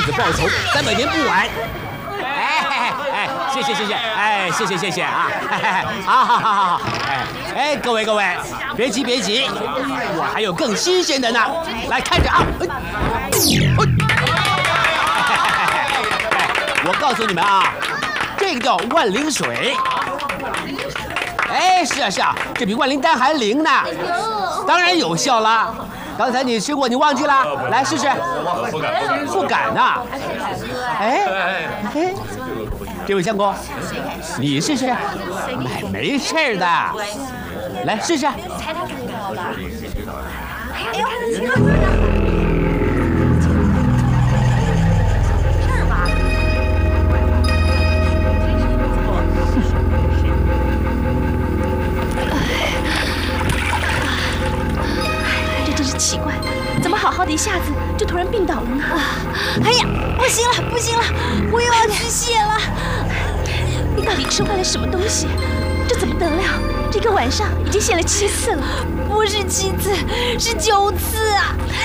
的报酬300年不晚。哎，谢谢，哎，谢谢啊！好，哎，各位，别急，我还有更新鲜的呢，来看着啊！我告诉你们啊，这个叫万灵水。哎，是啊，这比万灵丹还灵呢，当然有效啦。刚才你吃过，你忘记了？来试试。不敢呐。哎，这位相公，你试试。没事的，来试试。猜他更高吧。哎呦， 奇怪，怎么好好的一下子就突然病倒了呢？ 哎呀，不行了，我又要去血了！ 你到底吃坏了什么东西？这怎么得了？这个晚上已经泻了7次了。 不是7次，是9次啊！